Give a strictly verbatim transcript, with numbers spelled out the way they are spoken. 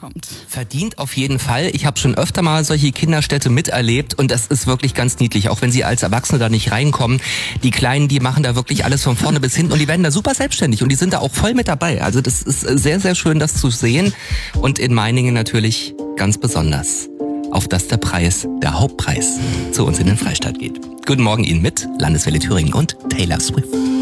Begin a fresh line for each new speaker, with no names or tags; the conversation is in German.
kommt.
Verdient auf jeden Fall. Ich habe schon öfter mal solche Kinderstädte miterlebt und das ist wirklich ganz niedlich. Auch wenn sie als Erwachsene da nicht reinkommen. Die Kleinen, die machen da wirklich alles von vorne bis hinten und die werden da super selbstständig und die sind da auch voll mit dabei. Also das ist sehr, sehr schön, das zu sehen und in Meiningen natürlich ganz besonders. Auf dass der Preis, der Hauptpreis, zu uns in den Freistaat geht. Guten Morgen Ihnen mit Landeswelle Thüringen und Taylor Swift.